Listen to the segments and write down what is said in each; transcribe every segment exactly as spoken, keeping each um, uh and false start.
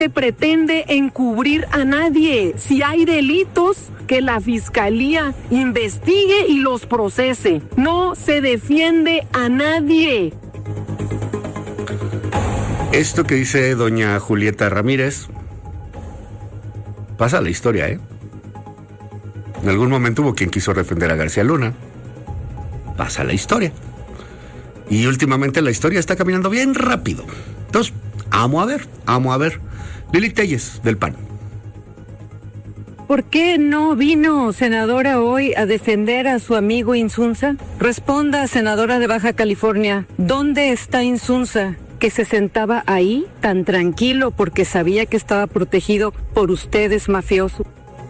se pretende encubrir a nadie. Si hay delitos, que la fiscalía investigue y los procese. No se defiende a nadie. Esto que dice doña Julieta Ramírez pasa a la historia, ¿eh? En algún momento hubo quien quiso defender a García Luna. Pasa a la historia. Y últimamente la historia está caminando bien rápido. Entonces, amo a ver, amo a ver. Lili Telles, del P A N. ¿Por qué no vino, senadora, hoy a defender a su amigo Insunza? Responda, senadora de Baja California, ¿dónde está Insunza? Que se sentaba ahí tan tranquilo porque sabía que estaba protegido por ustedes, mafiosos.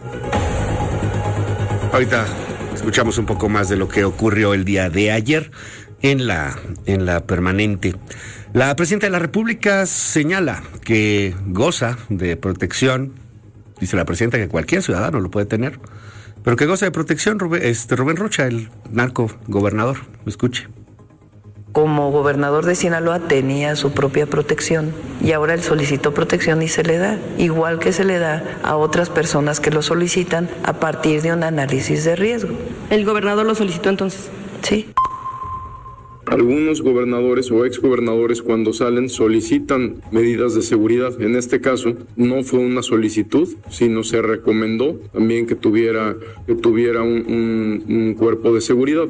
Ahorita escuchamos un poco más de lo que ocurrió el día de ayer en la, en la permanente. La presidenta de la República señala que goza de protección, dice la presidenta que cualquier ciudadano lo puede tener, pero que goza de protección Rubén, este, Rubén Rocha, el narco gobernador. Escuche. Como gobernador de Sinaloa tenía su propia protección y ahora él solicitó protección y se le da, igual que se le da a otras personas que lo solicitan a partir de un análisis de riesgo. ¿El gobernador lo solicitó entonces? Sí. Algunos gobernadores o exgobernadores cuando salen solicitan medidas de seguridad. En este caso no fue una solicitud, sino se recomendó también que tuviera, que tuviera un, un, un cuerpo de seguridad.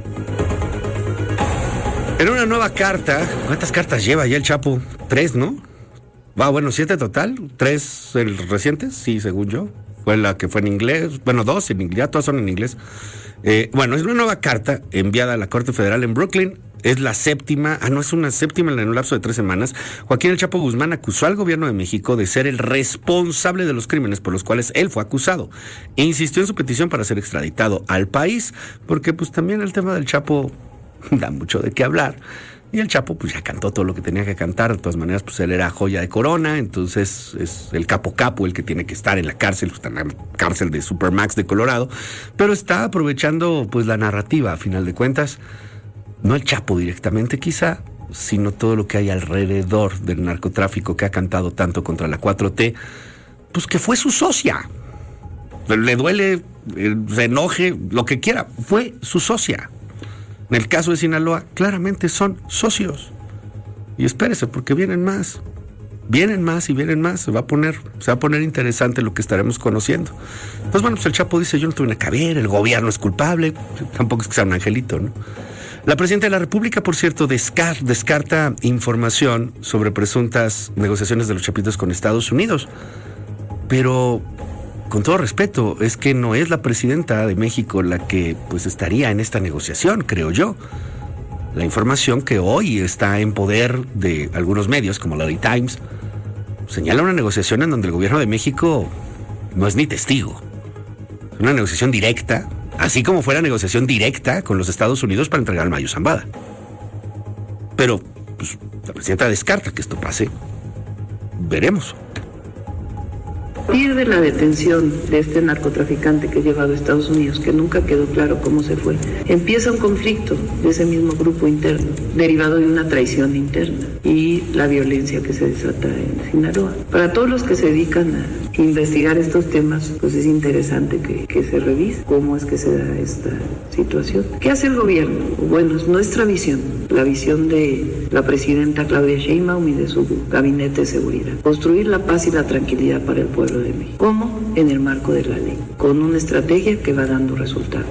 En una nueva carta, ¿cuántas cartas lleva ya el Chapo? Tres, ¿no? Va, bueno, siete total, tres el recientes, sí, según yo. Fue la que fue en inglés, bueno, dos en inglés, ya todas son en inglés. Eh, bueno, es una nueva carta enviada a la Corte Federal en Brooklyn. Es la séptima, ah, no, es una séptima en un lapso de tres semanas. Joaquín El Chapo Guzmán acusó al gobierno de México de ser el responsable de los crímenes por los cuales él fue acusado. E insistió en su petición para ser extraditado al país, porque pues también el tema del Chapo da mucho de qué hablar. Y el Chapo pues ya cantó todo lo que tenía que cantar. De todas maneras, pues él era joya de corona, entonces es el capo capo el que tiene que estar en la cárcel, está en la cárcel de Supermax de Colorado, pero está aprovechando pues la narrativa, a final de cuentas. No el Chapo directamente quizá, sino todo lo que hay alrededor del narcotráfico que ha cantado tanto contra la cuatro T, pues que fue su socia. Le duele, se enoje, lo que quiera, fue su socia. En el caso de Sinaloa, claramente son socios. Y espérese, porque vienen más. Vienen más y vienen más. Se va a poner, se va a poner interesante lo que estaremos conociendo. Pues bueno, pues el Chapo dice, yo no tuve nada que ver, el gobierno es culpable. Tampoco es que sea un angelito, ¿no? La presidenta de la República, por cierto, descar- descarta información sobre presuntas negociaciones de los Chapitos con Estados Unidos. Pero, con todo respeto, es que no es la presidenta de México la que pues estaría en esta negociación, creo yo. La información que hoy está en poder de algunos medios, como la The Times, señala una negociación en donde el gobierno de México no es ni testigo. Es una negociación directa, así como fue la negociación directa con los Estados Unidos para entregar al Mayo Zambada. Pero pues, la presidenta descarta que esto pase. Veremos. A partir de la detención de este narcotraficante que es llevado a Estados Unidos, que nunca quedó claro cómo se fue, empieza un conflicto de ese mismo grupo interno, derivado de una traición interna y la violencia que se desata en Sinaloa. Para todos los que se dedican a investigar estos temas, pues es interesante que, que se revise cómo es que se da esta situación. ¿Qué hace el gobierno? Bueno, es nuestra visión, la visión de la presidenta Claudia Sheinbaum y de su gabinete de seguridad. Construir la paz y la tranquilidad para el pueblo de México. ¿Cómo? En el marco de la ley, con una estrategia que va dando resultados.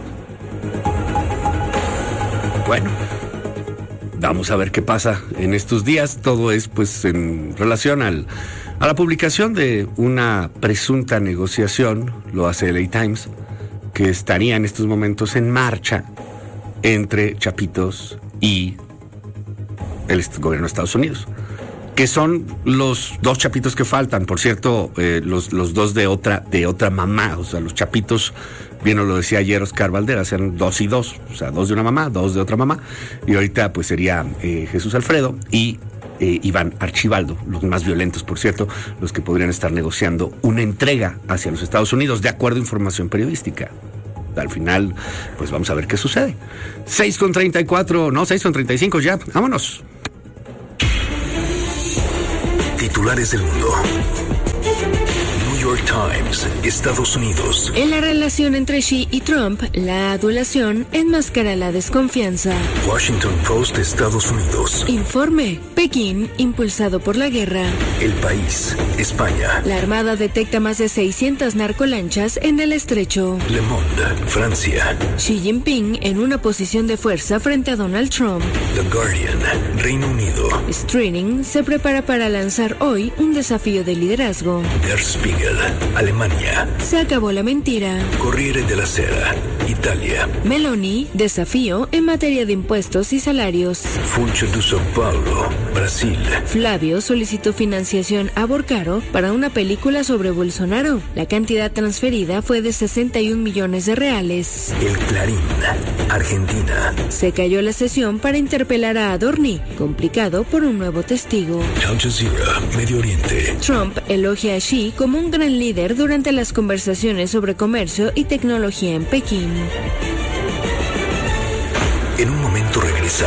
Bueno, vamos a ver qué pasa en estos días. Todo es pues en relación al, a la publicación de una presunta negociación, lo hace el The Times, que estaría en estos momentos en marcha entre Chapitos y el gobierno de Estados Unidos, que son los dos chapitos que faltan, por cierto, eh, los, los dos de otra, de otra mamá, o sea, los Chapitos, bien lo decía ayer Oscar Valderas, eran dos y dos, o sea, dos de una mamá, dos de otra mamá, y ahorita pues sería eh, Jesús Alfredo y eh, Iván Archibaldo, los más violentos, por cierto, los que podrían estar negociando una entrega hacia los Estados Unidos, de acuerdo a información periodística. Al final, pues vamos a ver qué sucede. seis con treinta y cuatro, no, seis con treinta y cinco ya, vámonos. Titulares del mundo. Times, Estados Unidos. En la relación entre Xi y Trump, la adulación enmascara la desconfianza. Washington Post, Estados Unidos. Informe. Pekín, impulsado por la guerra. El País, España. La Armada detecta más de seiscientas narcolanchas en el estrecho. Le Monde, Francia. Xi Jinping en una posición de fuerza frente a Donald Trump. The Guardian, Reino Unido. Streaming se prepara para lanzar hoy un desafío de liderazgo. Der Spiegel, Alemania. Se acabó la mentira. Corriere della Sera, Italia. Meloni, desafío en materia de impuestos y salarios. Funcho de São Paulo, Brasil. Flavio solicitó financiación a Borcaro para una película sobre Bolsonaro. La cantidad transferida fue de sesenta y un millones de reales. El Clarín, Argentina. Se cayó la sesión para interpelar a Adorni, complicado por un nuevo testigo. Al Jazeera, Medio Oriente. Trump elogia a Xi como un gran líder durante las conversaciones sobre comercio y tecnología en Pekín. En un momento regresa.